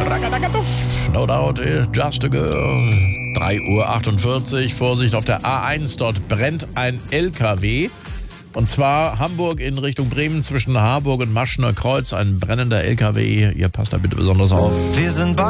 Ragadagaduff, no doubt, just a girl. 3:48 Uhr, Vorsicht auf der A1, dort brennt ein LKW. Und zwar Hamburg in Richtung Bremen zwischen Harburg und Maschner Kreuz, ein brennender LKW. Ihr passt da bitte besonders auf. Wir sind